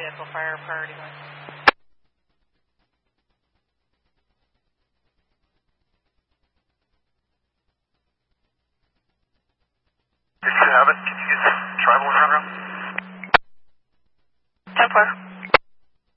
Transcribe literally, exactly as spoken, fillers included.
vehicle fire priority one. If you have it, can you use tribal around room? ten four.